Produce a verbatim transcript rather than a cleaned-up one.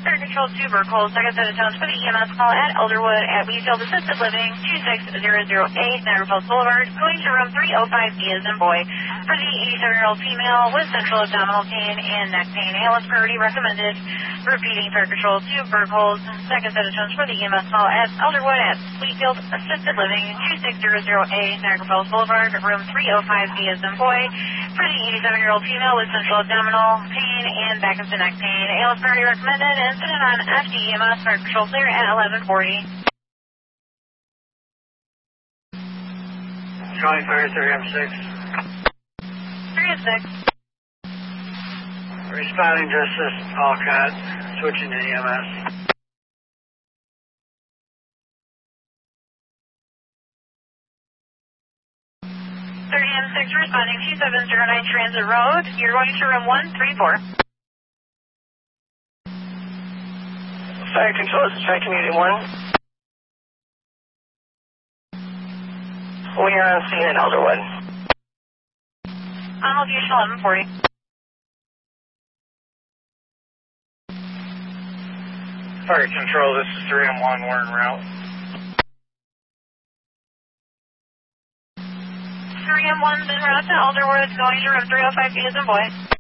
Fire Control two, Burkholz, second set of tones for the E M S call at Elderwood at Wheatfield Assisted Living, two six zero zero eight, Niagara Falls Boulevard, going to room three oh five B as in boy. For the eighty-seven-year-old female with central abdominal pain and neck pain, A L S priority recommended. Repeating, Fire Control two, Burkholz, second set of tones for the E M S call at Elderwood at Wheatfield Assisted Living, two six zero zero eight, Niagara Falls Boulevard, room three oh five B as in boy. For the eighty-seven-year-old female with central abdominal pain and back of the neck pain, A L S priority recommended. Incident on F D E M S, Fire Control clear at eleven forty. Charlie Fire three M six. three M six. Responding to assist Alcott, switching to E M S. thirty M six responding two seven zero nine Transit Road. You're going to room one three four. Fire Control, this is Fire Community one. We are on scene at Elderwood. I'll hold you till eleven forty. Fire Control, this is three M one, we're en route. three M one, en route to Elderwood, going to room three oh five B as in boy.